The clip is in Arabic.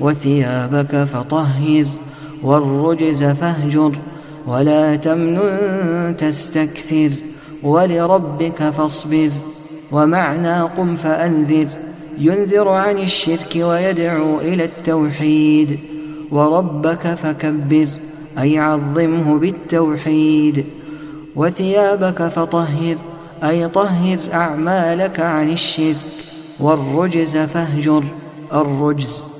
وثيابك فطهر والرجز فاهجر ولا تمنن تستكثر ولربك فاصبر. ومعنى قم فأنذر ينذر عن الشرك ويدعو إلى التوحيد. وربك فكبر أي عظمه بالتوحيد. وثيابك فطهر أي طهر أعمالك عن الشرك. والرجز فاهجر الرجز